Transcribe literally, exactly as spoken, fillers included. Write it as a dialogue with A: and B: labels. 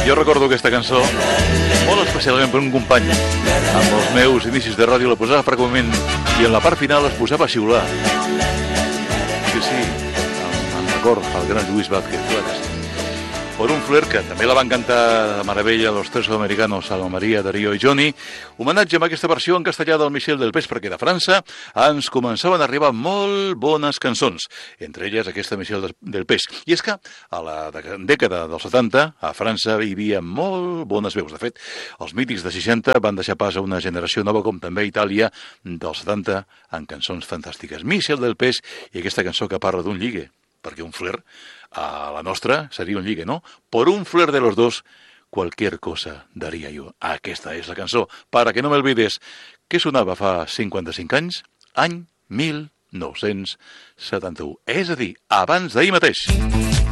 A: Jo recordo aquesta cançó molt especialment per un company. Amb els meus inicis de ràdio la posava freqüentment i en la part final es posava a xiular. Sí, sí, en record al gran Lluís Vázquez, clar que sí. Por un flirt, que també la van cantar de meravella los tres sudamericanos, Alma María, Darío i Johnny. Homenatge amb aquesta versió en castellà del Michel Delpech, perquè de França ens començaven a arribar molt bones cançons, entre elles aquesta Michel Delpech. I és que a la dècada dels setanta a França hi havia molt bones veus. De fet, els mítics de seixanta van deixar pas a una generació nova, com també a Itàlia dels setanta, en cançons fantàstiques. Michel Delpech i aquesta cançó que parla d'un lligue, perquè un flirt a la nostra seria un lligue, no? Por un flirt de los dos, cualquier cosa daría yo. Aquesta és la cançó, para que no me olvides, que sonava fa cinquanta-cinc anys, any mil nou-cents setanta-u. És a dir, abans d'ahir mateix.